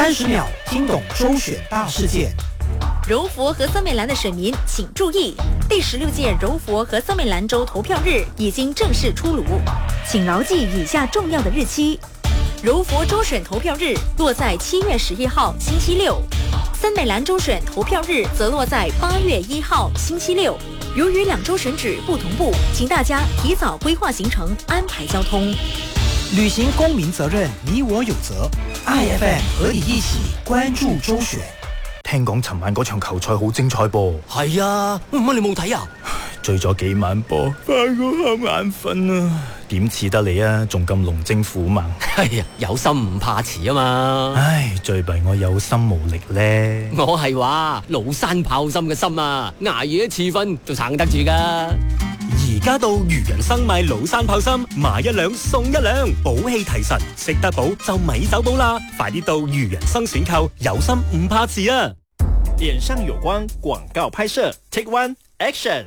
30秒听懂周选大事件。 柔佛和森美兰的选民请注意，第16届柔佛和森美兰州投票日已经正式出炉，请牢记以下重要的日期：柔佛州选投票日落在7月11号星期六，森美兰州选投票日则落在8月1号星期六。由于2州选举不同步，请大家提早规划行程，安排交通。 履行公民责任，你我有责。IFM 和你一起關注周選。 聽講尋晚嗰場球賽好精彩噃。 係啊，乜你冇睇啊？ 追咗幾晚波，翻個瞌眼瞓啊！點似得你啊？仲咁龍精虎猛。 係啊，有心唔怕遲啊嘛。 唉，最弊我有心無力咧。 我係話廬山炮心嘅心啊，捱夜一次瞓都撐得住噶。 而家到漁人生買廬山炮心，買1兩送1兩，補氣提神，食得補就咪走寶啦！快啲到漁人生選購，有心唔怕遲啊！臉上有光廣告拍攝 ，Take One Action！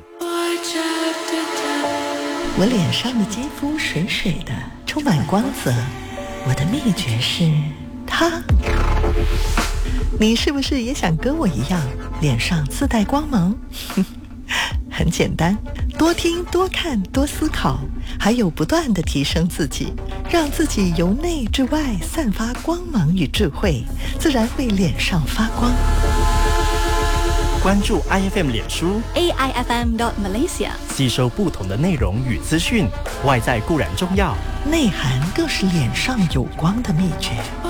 我臉上的肌膚水水的，充滿光澤。我的秘訣是它。你是不是也想跟我一樣，臉上自帶光芒？很簡單，多聽多看多思考，還有不斷地提升自己，讓自己由內至外散發光芒與智慧，自然會臉上發光。 關注 IFM 臉書 AIFM.Malaysia， 吸收不同的內容與資訊，外在固然重要， 內涵更是臉上有光的秘訣。